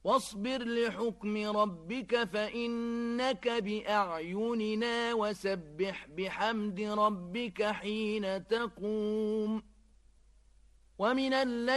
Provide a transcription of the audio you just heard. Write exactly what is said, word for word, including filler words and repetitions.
واصبر لحكم ربك فإنك بأعيننا وسبح بحمد ربك حين تقوم ومن الليل